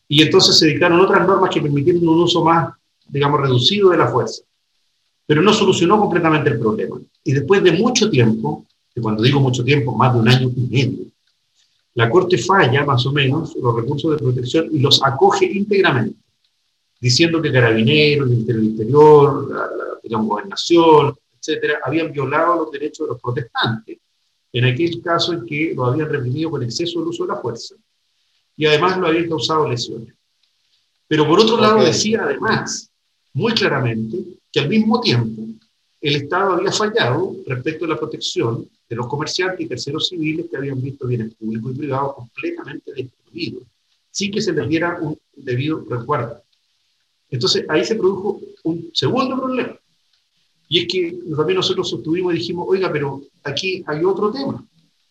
Y entonces se dictaron otras normas que permitieron un uso más, digamos, reducido de la fuerza. Pero no solucionó completamente el problema. Y después de mucho tiempo, y cuando digo mucho tiempo, más de un año y medio, la Corte falla, más o menos, los recursos de protección y los acoge íntegramente, diciendo que Carabineros, el Ministerio del Interior, digamos, Gobernación, etcétera, habían violado los derechos de los protestantes, en aquel caso en que lo habían reprimido con exceso del uso de la fuerza, y además lo habían causado lesiones. Pero por otro lado decía además, muy claramente, que al mismo tiempo el Estado había fallado respecto a la protección de los comerciantes y terceros civiles que habían visto bienes públicos y privados completamente destruidos, sin que se les diera un debido resguardo. Entonces ahí se produjo un segundo problema, y es que también nosotros sostuvimos y dijimos, oiga, pero aquí hay otro tema,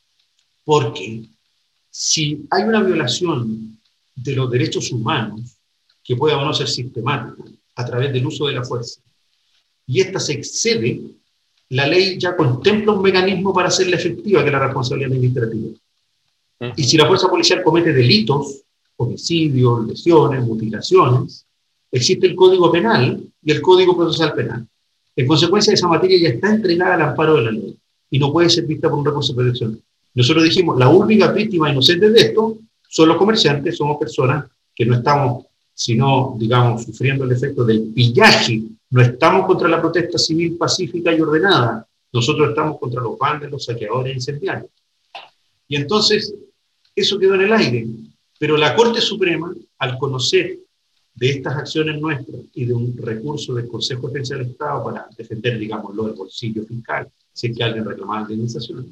porque si hay una violación de los derechos humanos, que pueda o no ser sistemática, a través del uso de la fuerza, y esta se excede, la ley ya contempla un mecanismo para hacerla efectiva, que es la responsabilidad administrativa. Y si la fuerza policial comete delitos, homicidios, lesiones, mutilaciones, existe el Código Penal y el Código Procesal Penal. En consecuencia, esa materia ya está entregada al amparo de la ley y no puede ser vista por un recurso de protección. Nosotros dijimos, la única víctima inocente de esto son los comerciantes, somos personas que no estamos, sino, digamos, sufriendo el efecto del pillaje. No estamos contra la protesta civil pacífica y ordenada, nosotros estamos contra los vándalos, los saqueadores e incendiarios. Y entonces, eso quedó en el aire. Pero la Corte Suprema, al conocer de estas acciones nuestras y de un recurso del Consejo de Defensa del Estado para defender, digámoslo, el bolsillo fiscal, si es que alguien reclamaba indemnización,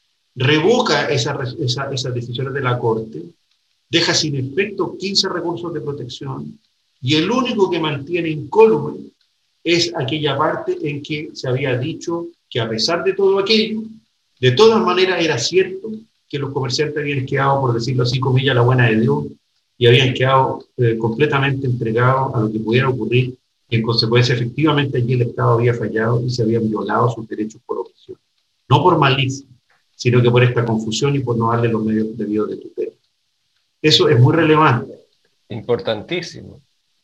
revoca esas decisiones de la Corte, deja sin efecto 15 recursos de protección, y el único que mantiene incólume es aquella parte en que se había dicho que a pesar de todo aquello, de todas maneras era cierto que los comerciantes habían quedado, por decirlo así, comillas, la buena de Dios, y habían quedado completamente entregados a lo que pudiera ocurrir, y en consecuencia efectivamente allí el Estado había fallado y se habían violado sus derechos por omisión. No por malicia, sino que por esta confusión y por no darle los medios debidos de tutela. Eso es muy relevante. Importantísimo.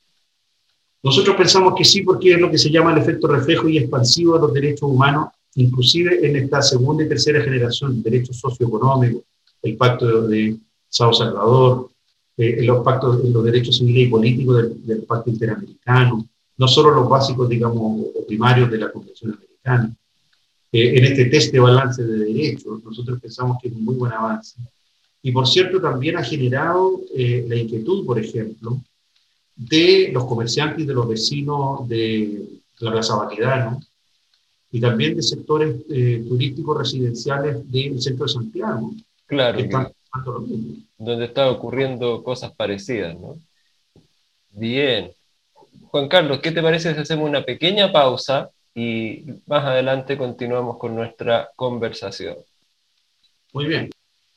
Nosotros pensamos que sí, porque es lo que se llama el efecto reflejo y expansivo de los derechos humanos, inclusive en esta segunda y tercera generación, derechos socioeconómicos, el pacto de Sao Salvador, los pactos, los derechos civiles y políticos del pacto interamericano, no solo los básicos, digamos, o primarios de la Convención Americana. En este test de balance de derechos, nosotros pensamos que es un muy buen avance. Y por cierto, también ha generado la inquietud, por ejemplo, de los comerciantes y de los vecinos de la Plaza Baquedano, y también de sectores turísticos residenciales del centro de Santiago. Claro, que están pasando lo mismo. Donde están ocurriendo cosas parecidas, ¿no? Bien. Juan Carlos, ¿qué te parece si hacemos una pequeña pausa y más adelante continuamos con nuestra conversación? Muy bien.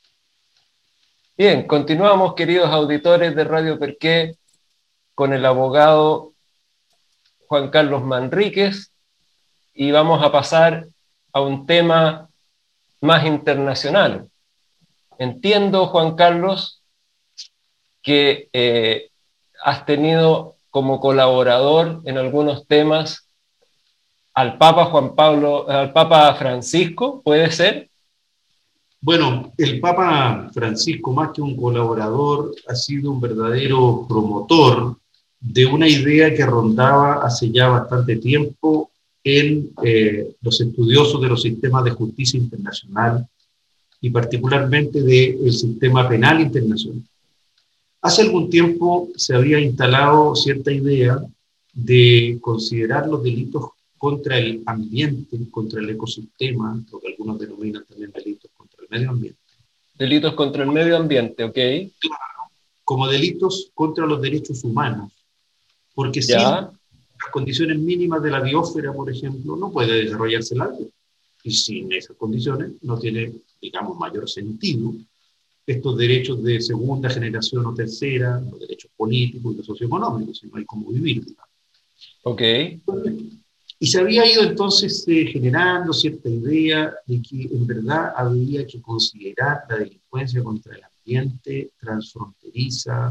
Bien, continuamos, queridos auditores de Radio Perqué, con el abogado Juan Carlos Manríquez, y vamos a pasar a un tema más internacional. Entiendo, Juan Carlos, que has tenido como colaborador en algunos temas al Papa Francisco, ¿puede ser? Bueno, el Papa Francisco, más que un colaborador, ha sido un verdadero promotor de una idea que rondaba hace ya bastante tiempo en los estudiosos de los sistemas de justicia internacional y particularmente del sistema penal internacional. Hace algún tiempo se había instalado cierta idea de considerar los delitos contra el ambiente, contra el ecosistema, lo que algunos denominan también delitos contra el medio ambiente. Delitos contra el medio ambiente, ¿ok? Claro, como delitos contra los derechos humanos, porque sin las condiciones mínimas de la biosfera, por ejemplo, no puede desarrollarse la vida. Y sin esas condiciones no tiene, digamos, mayor sentido estos derechos de segunda generación o tercera, los derechos políticos y los socioeconómicos, si no hay cómo vivir. Ok. Y se había ido entonces generando cierta idea de que en verdad había que considerar la delincuencia contra el ambiente transfronteriza,